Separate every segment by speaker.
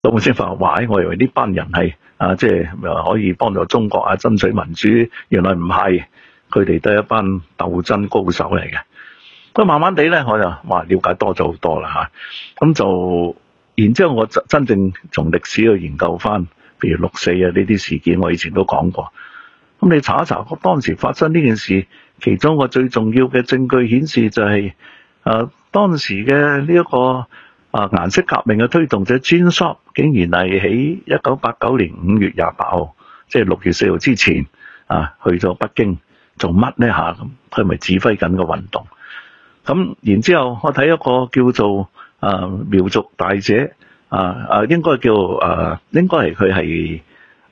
Speaker 1: 到先發覺，哇！我以為呢班人係即係可以幫助中國啊，爭取民主，原來唔係，佢哋都係一班鬥爭高手嚟嘅。咁慢慢地咧，我就了解多咗好多啦嚇。咁就然之後，我真正從歷史去研究翻，譬如六四啊呢啲事件，我以前都講過。咁你查一查當時發生呢件事，其中一個最重要嘅證據顯示就係當時嘅呢一個顏色革命嘅推動者 Gene Sharp 竟然係喺1989年5月28號，即係6月4號之前去咗北京做乜呢嚇？咁佢咪指揮緊個運動？咁然之後，我睇一個叫做苗族大姐應該叫應該係佢係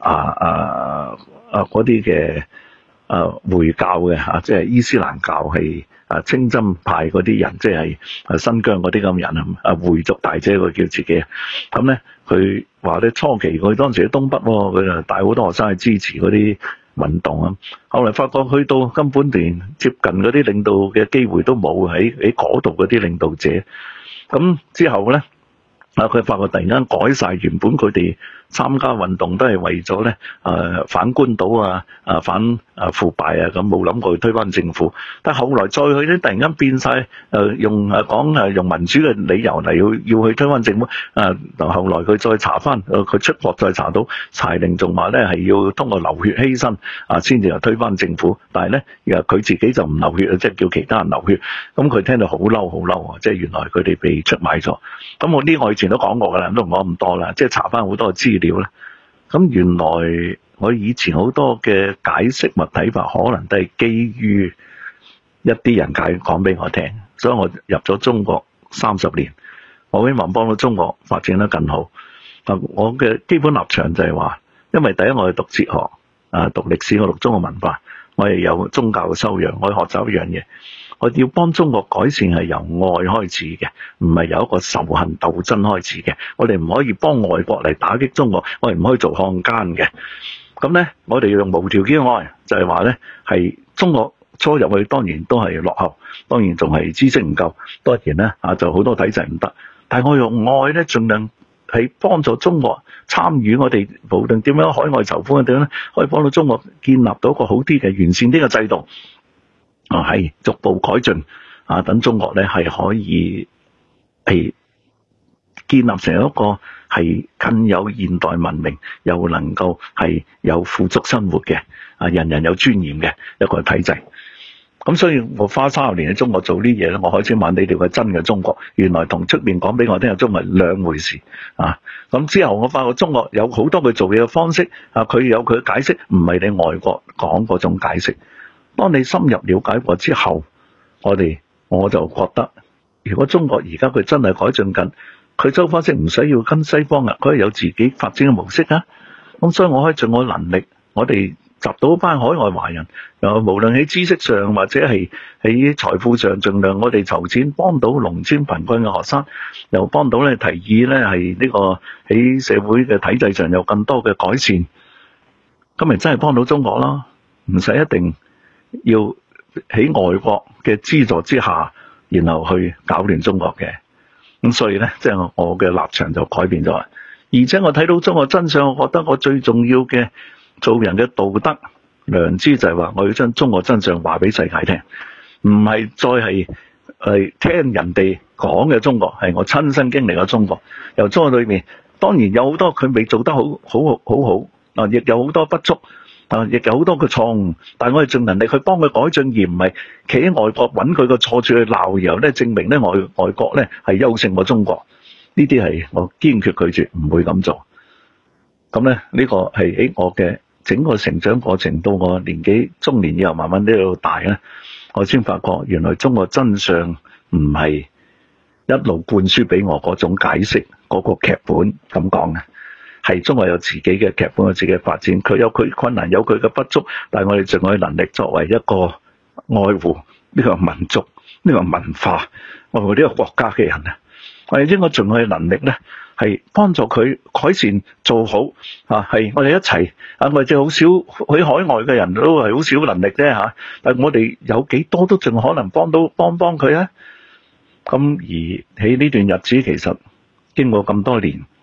Speaker 1: 嗰啲嘅回教嘅即係伊斯蘭教係清真派嗰啲人，即係新疆嗰啲咁人回族大姐佢叫自己。咁咧佢話咧初期佢當時喺東北佢就帶好多學生去支持嗰啲運動啊。後來發覺去到根本連接近嗰啲領導嘅機會都冇，喺嗰度嗰啲領導者。咁之後咧佢發覺突然間改晒，原本佢哋參加運動都係為咗咧反官倒反腐敗啊，咁冇諗過去推翻政府。但係後來再去咧，突然間變晒用用民主嘅理由嚟要去推翻政府。後來佢再查翻，佢出國再查到柴玲仲話咧係要通過流血犧牲先至推翻政府。但係咧佢自己就唔流血，即係叫其他人流血。咁佢聽到好嬲好嬲啊！即係原來佢哋被出賣咗。咁我以前都講過㗎啦，都唔講咁多啦。即係查翻好多資料咧。咁原來我以前好多嘅解釋或睇法，可能都係基於一啲人講俾我聽。所以我入咗中國30年，我希望幫到中國發展得更好。我嘅基本立場就係話，因為第一我係讀哲學讀歷史，我讀中國文化，我係有宗教嘅修養，我學習一樣嘢。我要幫中國改善係由愛開始嘅，唔係由一個仇恨鬥爭開始嘅。我哋唔可以幫外國嚟打擊中國，我哋唔可以做漢奸嘅。咁咧，我哋要用無條件愛，就係話咧，係中國初入去當然都係落後，當然仲係知識唔夠，當然咧就好多體制唔得。但係我用愛咧，盡量係幫助中國參與我哋，無論點樣海外籌款嘅點樣咧，可以幫到中國建立到一個好啲嘅完善啲嘅制度。係逐步改進等中國咧係可以係建立成一個係更有現代文明，又能夠係有富足生活嘅人人有尊嚴嘅一個體制。咁所以我花30年喺中國做呢嘢咧，我開始問你哋嘅真嘅中國，原來同出面講俾我聽嘅中國係兩回事咁之後我發覺中國有好多佢做嘢嘅方式佢有佢嘅解釋，唔係你外國講嗰種解釋。當你深入了解過之後，我就覺得，如果中國而家佢真係改進緊，佢周方式唔使要跟西方佢係有自己發展嘅模式咁所以我可以盡我能力，我哋集到一班海外華人，無論喺知識上或者係喺財富上，盡量我哋籌錢幫到農村貧困嘅學生，又幫到咧提議咧係呢個喺社會嘅體制上有更多嘅改善，咁咪真係幫到中國咯，唔使一定要喺外國嘅資助之下，然後去搞亂中國嘅。咁所以咧，即係我嘅立場就改變咗。而且我睇到中國真相，我覺得我最重要嘅做人嘅道德良知就係話，我要將中國真相話俾世界聽，唔係再係聽人哋講嘅中國，係我親身經歷嘅中國。由中國裏面當然有好多佢未做得好亦有好多不足。亦有好多嘅錯誤，但係我哋盡能力去幫佢改進，而唔係企喺外國揾佢個錯處去鬧，然後咧證明咧外國咧係優勝過中國。呢啲係我堅決拒絕，唔會咁做。咁咧呢個係喺我嘅整個成長過程到我年紀中年以後慢慢呢度大咧，我先發覺原來中國真相唔係一路灌輸俾我嗰種解釋嗰個劇本咁講嘅。係中國有自己嘅劇本，有自己嘅發展，佢有佢困難，有佢嘅不足，但係我哋盡我嘅能力，作為一個愛護呢個民族、呢個文化、愛護呢個國家嘅人我哋應該盡我嘅能力咧，係幫助佢改善做好係我哋一齊我哋好少喺海外嘅人都係好少能力啫但係我哋有幾多都盡可能幫佢咁而喺呢段日子，其實經過咁多年。